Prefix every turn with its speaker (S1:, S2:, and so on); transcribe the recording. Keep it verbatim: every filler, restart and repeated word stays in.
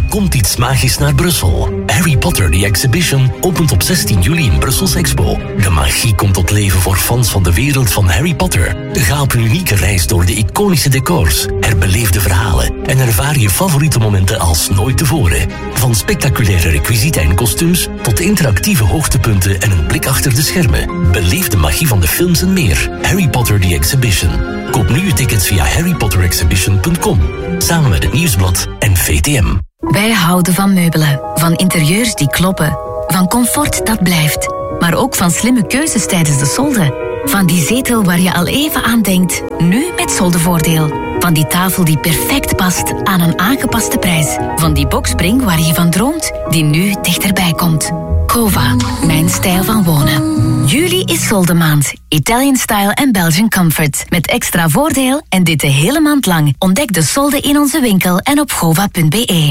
S1: komt iets magisch naar Brussel. Harry Potter The Exhibition opent op zestien juli in Brussels Expo. De magie komt tot leven voor fans van de wereld van Harry Potter. Ga op een unieke reis door de iconische decors, herbeleef de verhalen en ervaar je favoriete momenten als nooit tevoren. Van spectaculaire requisieten en kostuums tot interactieve hoogtepunten en een blik achter de schermen. Beleef de magie van de films en meer. Harry Potter The Exhibition. Koop nu je tickets via harry potter exhibition punt com. Samen met het Nieuwsblad en V T M.
S2: Wij houden van meubelen. Van interieurs die kloppen. Van comfort dat blijft. Maar ook van slimme keuzes tijdens de solde. Van die zetel waar je al even aan denkt. Nu met soldevoordeel. Van die tafel die perfect past aan een aangepaste prijs. Van die boxspring waar je van droomt, die nu dichterbij komt. Cova, mijn stijl van wonen. Juli is soldemaand. Italian Style en Belgian Comfort. Met extra voordeel en dit de hele maand lang. Ontdek de solden in onze winkel en op gova punt be.